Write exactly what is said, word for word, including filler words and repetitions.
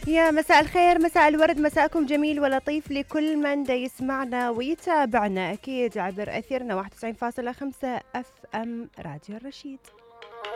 يا مساء الخير، مساء الورد، مساءكم جميل ولطيف لكل من دا يسمعنا ويتابعنا أكيد عبر أثيرنا واحد وتسعين فاصلة خمسة اف ام راديو الرشيد.